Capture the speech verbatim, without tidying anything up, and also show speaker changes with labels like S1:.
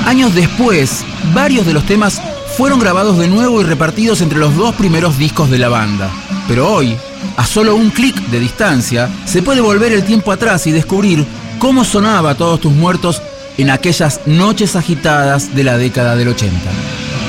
S1: Años después, varios de los temas fueron grabados de nuevo y repartidos entre los dos primeros discos de la banda. Pero hoy, a solo un clic de distancia, se puede volver el tiempo atrás y descubrir cómo sonaba Todos tus muertos en aquellas noches agitadas de la década del ochenta.